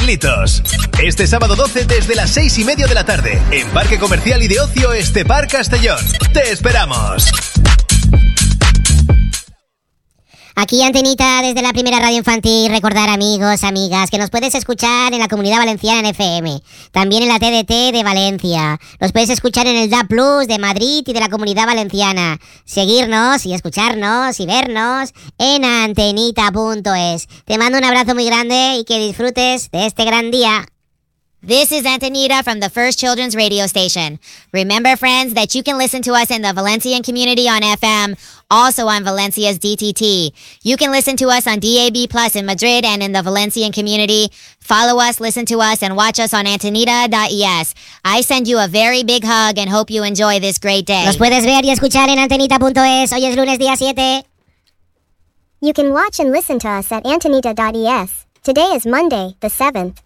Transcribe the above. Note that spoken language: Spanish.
Carlitos. Este sábado 12 desde las 6:30 de la tarde en Parque Comercial y de Ocio Estepar Castellón. ¡Te esperamos! Aquí Antenita desde la primera radio infantil. Recordar, amigos, amigas, que nos puedes escuchar en la Comunidad Valenciana en FM, también en la TDT de Valencia. Los puedes escuchar en el DAB Plus de Madrid y de la Comunidad Valenciana. Seguirnos y escucharnos y vernos en antenita.es. Te mando un abrazo muy grande y que disfrutes de este gran día. This is Antonita from the First Children's Radio Station. Remember, friends, that you can listen to us in the Valencian community on FM, also on Valencia's DTT. You can listen to us on DAB Plus in Madrid and in the Valencian community. Follow us, listen to us, and watch us on Antonita.es. I send you a very big hug and hope you enjoy this great day. Nos puedes ver y escuchar en antenita.es. Hoy es lunes, día 7. You can watch and listen to us at Antonita.es. Today is Monday, the 7th.